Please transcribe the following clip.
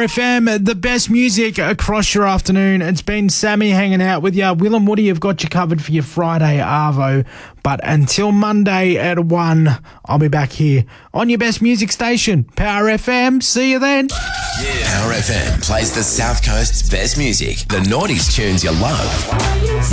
FM, the best music across your afternoon. It's been Sammy hanging out with you. Will and Woody have got you covered for your Friday Arvo. But until Monday at 1, I'll be back here on your best music station, Power FM. See you then. Yeah. Power FM plays the South Coast's best music. The noughties tunes you love.